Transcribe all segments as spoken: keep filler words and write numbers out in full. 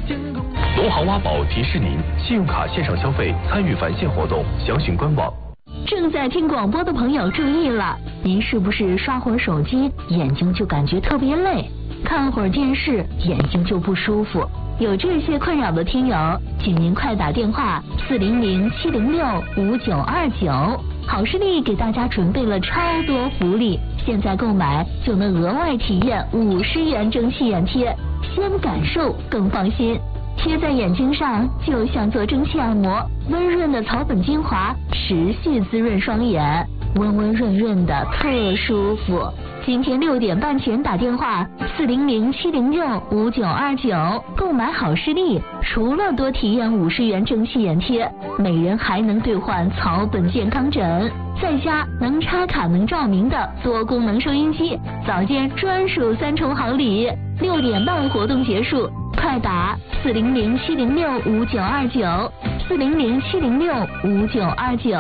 农行挖宝提示您，信用卡线上消费参与返现活动，详询官网。 正在听广播的朋友注意了，您是不是刷会儿手机，眼睛就感觉特别累，看会儿电视，眼睛就不舒服？有这些困扰的听友，请您快打电话四零零七零六五九二九，好视力给大家准备了超多福利，现在购买就能额外体验五十元蒸汽眼贴，先感受更放心。贴在眼睛上就像做蒸汽按摩，温润的草本精华持续滋润双眼，温温润润的特舒服。今天六点半前打电话四零零七零六五九二九购买好视力，除了多体验五十元蒸汽眼贴，每人还能兑换草本健康枕，在家能插卡能照明的多功能收音机，早间专属三重好礼。六点半活动结束，快打四零零七零六五九二九四零零七零六五九二九。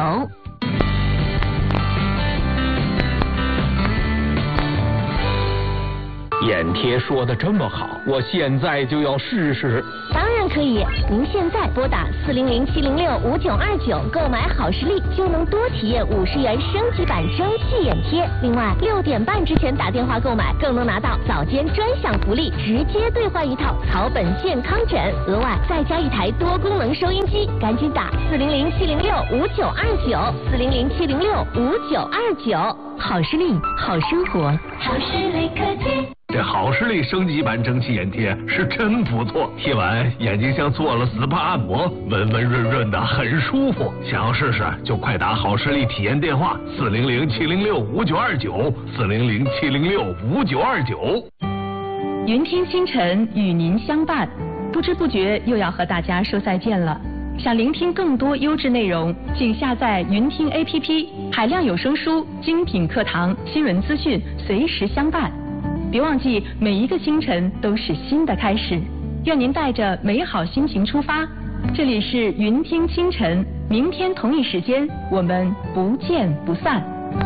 眼贴说的这么好，我现在就要试试。 当然可以，您现在拨打四零零七零六五九二九购买好视力，就能多体验五十元升级版蒸汽眼贴。另外，六点半之前打电话购买，更能拿到早间专享福利，直接兑换一套草本健康枕，额外再加一台多功能收音机。赶紧打四零零七零六五九二九四零零七零六五九二九。好视力，好生活， 好视力科技。 这好视力升级版蒸汽眼贴是真不错，贴完眼睛像做了 S P A 按摩，温温润润的，很舒服。想要试试就快打好视力体验电话四零零七零六五九二九四零零七零六五九二九。 云听清晨与您相伴，不知不觉又要和大家说再见了。想聆听更多优质内容，请下载云听 A P P， 海量有声书、精品课堂、新闻资讯，随时相伴。别忘记，每一个清晨都是新的开始。愿您带着美好心情出发。这里是云听清晨，明天同一时间我们不见不散。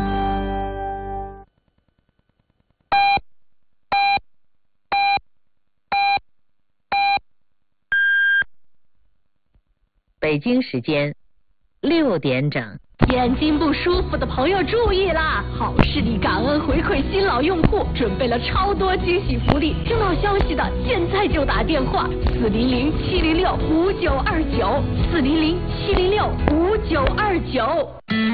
北京时间六点整。 眼睛不舒服的朋友注意啦！好视力感恩回馈新老用户，准备了超多惊喜福利。听到消息的现在就打电话四零零七零六五九二九四零零七零六五九二九。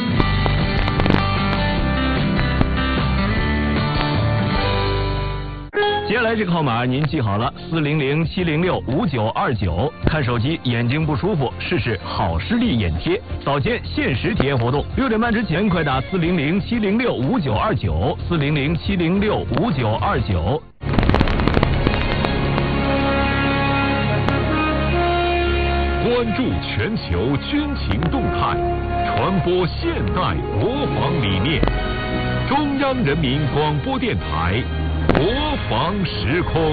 接下来这个号码您记好了，四零零七零六五九二九。看手机眼睛不舒服，试试好视力眼贴，早间限时体验活动。六点半之前快打四零零七零六五九二九四零零七零六五九二九。 关注全球军情动态，传播现代国防理念。中央人民广播电台。国防时空，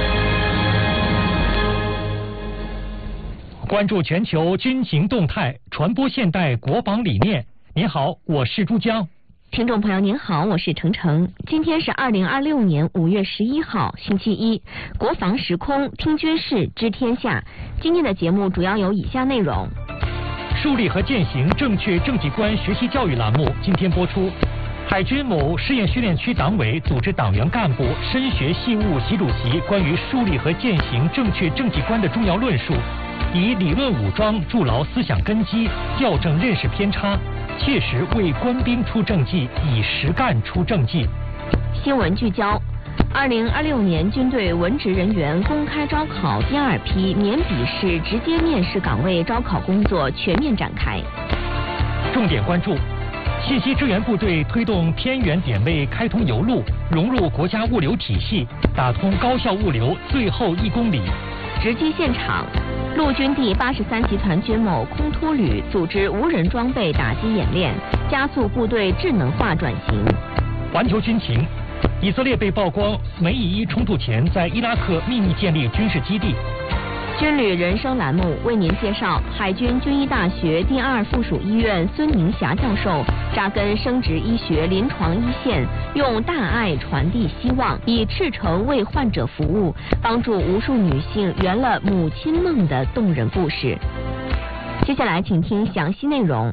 关注全球军情动态，传播现代国防理念。您好，我是珠江。 听众朋友您好，我是程程。今天是二零二六年五月十一号，星期一。国防时空，听军事，知天下。今天的节目主要有以下内容： 树立和践行正确政绩观学习教育栏目今天播出。海军某试验训练区党委组织党员干部深学细悟习主席关于树立和践行正确政绩观的重要论述，以理论武装筑牢思想根基，校正认识偏差，切实为官兵出政绩，以实干出政绩。 新闻聚焦：二零二六年军队文职人员公开招考第二批免笔试直接面试岗位招考工作全面展开。 重点关注：信息支援部队推动偏远点位开通邮路，融入国家物流体系，打通高效物流最后一公里。 直击现场，陆军第八十三集团军某空突旅组织无人装备打击演练，加速部队智能化转型。 环球军情：以色列被曝光梅以一冲突前在伊拉克秘密建立军事基地。 军旅人生栏目为您介绍海军军医大学第二附属医院孙宁霞教授扎根生殖医学临床一线，用大爱传递希望，以赤诚为患者服务，帮助无数女性圆了母亲梦的动人故事。接下来请听详细内容。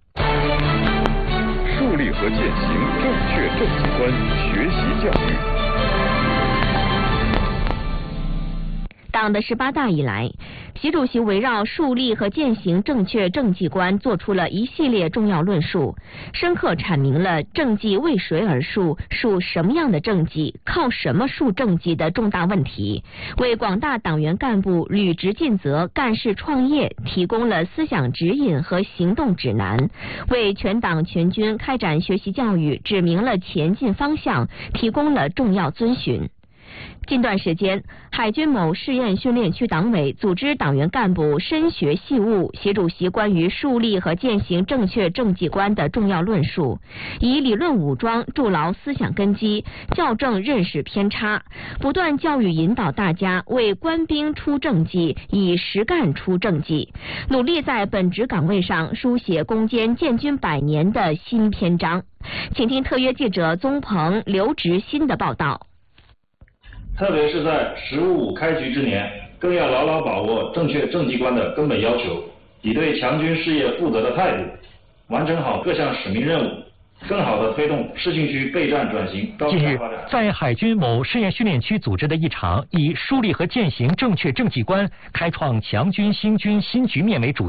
树立和践行正确政绩观，学习教育。 党的十八大以来，习主席围绕树立和践行正确政绩观做出了一系列重要论述，深刻阐明了政绩为谁而树、树什么样的政绩、靠什么树政绩的重大问题，为广大党员干部履职尽责、干事创业提供了思想指引和行动指南，为全党全军开展学习教育指明了前进方向，提供了重要遵循。近段时间，海军某试验训练区党委组织党员干部深学细悟习主席关于树立和践行正确政绩观的重要论述，以理论武装筑牢思想根基，校正认识偏差，不断教育引导大家为官兵出政绩，以实干出政绩，努力在本职岗位上书写攻坚建军百年的新篇章。请听特约记者宗鹏、刘植新的报道。 特别是在“十五五”开局之年，更要牢牢把握正确政绩观的根本要求，以对强军事业负责的态度，完成好各项使命任务，更好地推动市沁区备战转型高质量发展。 在海军某试验训练区组织的一场以树立和践行正确政绩观，开创强军兴军新局面为主